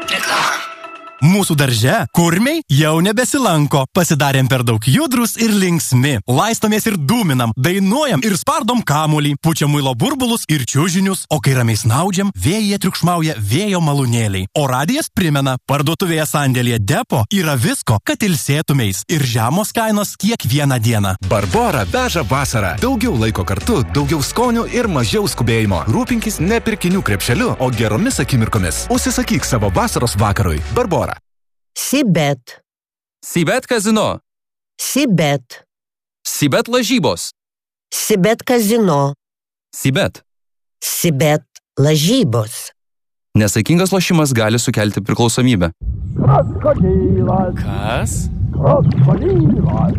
Reklama. Mūsų darže kurmiai jau nebesilanko. Pasidarėm per daug judrus ir linksmi. Laistomės ir dūminam, dainuojam ir spardom kamuolį, pučiam muilo burbulus ir čiužinius, o kai ramiai snaudžiam, vėjyje triukšmauja vėjo malūnėliai. O radijas primena, parduotuvėje sandėlyje Depo yra visko, kad ilsėtumeis ir žemos kainos kiekvieną dieną. Barbora veža vasarą. Daugiau laiko kartu, daugiau skonių ir mažiau skubėjimo. Rūpinkis ne pirkinių krepšeliu, o geromis akimirkomis. Užsisakyk savo vasaros vakarui. Barbora. Sibet. Sibet kazino. Sibet. Sibet lažybos. Sibet kazino. Sibet. Sibet lažybos. Nesaikingas lošimas gali sukelti priklausomybę. Krokodilas. Kas? Krokodilas.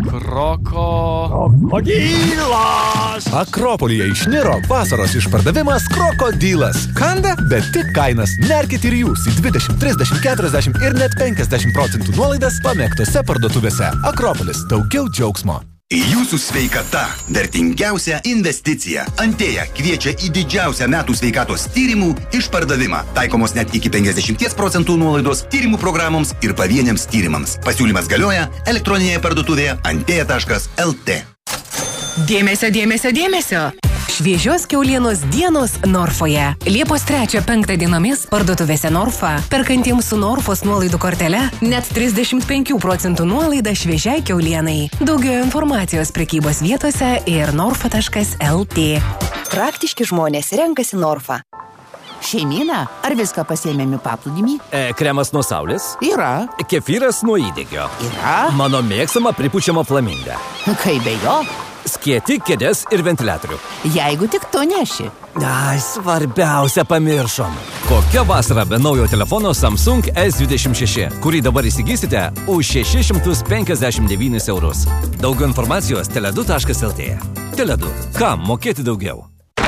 Krokodilas. Akropolyje išniro vasaros išpardavimas Krokodilas. Kanda, bet tik kainas. Nerkit ir jūs į 20, 30, 40 ir net 50% nuolaidas pamėgtose parduotuvėse. Akropolis. Daugiau džiaugsmo. Jūsų sveikata – vertingiausia investicija. Antėja kviečia į didžiausią metų sveikatos tyrimų išpardavimą. Taikomos net iki 50% nuolaidos tyrimų programoms ir pavieniams tyrimams. Pasiūlymas galioja elektroninėje parduotuvėje antėja.lt. Dėmesio, dėmesio, dėmesio. Šviežios kiaulienos dienos Norfoje. Liepos 3-5 dienomis parduotuvėse Norfa. Perkantiems su Norfos nuolaidų kortele net 35% nuolaida šviežiai kiaulienai. Daugiau informacijos prekybos vietose ir norfa.lt. Praktiški žmonės renkasi Norfa. Šeimyna, ar viską pasėmėme paplūdimį? Kremas nuo saulės? Yra. Kefyras nuo įdegio? Yra. Mano mėgsama pripučiama flaminga. Kaip be jo? Skėti, kėdės ir ventiliatorių. Jeigu tik to neši. Ai, svarbiausia pamiršom. Kokia vasara be naujo telefono Samsung S26, kurį dabar įsigysite už 659 eurus. Daugiau informacijos tele2.lt. Tele2. Kam mokėti daugiau?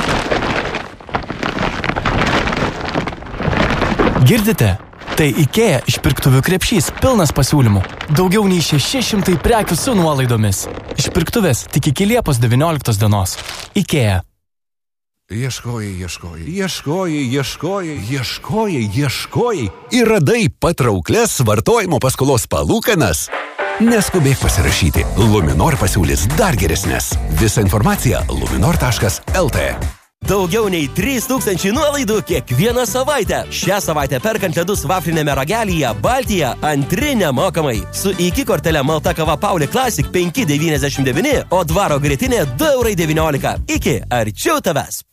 Girdite? Tai IKEA išpirktuvių krepšys pilnas pasiūlymų. Daugiau nei 600 prekių su nuolaidomis. Išpirktuvės tik iki Liepos 19 dienos. IKEA. Ieškojai ir radai patrauklias vartojimo paskolos palūkanas. Neskubėk pasirašyti. Luminor pasiūlys dar geresnės. Visa informacija luminor.lt. Daugiau nei 3000 nuolaidų kiekvieną savaitę. Šią savaitę perkant ledus vaflinėme ragelyje Baltija antri nemokamai. Su iki kortele malta kava Pauli Classic 5,99, o dvaro grietinė 2,19 €. Iki arčiau tavęs.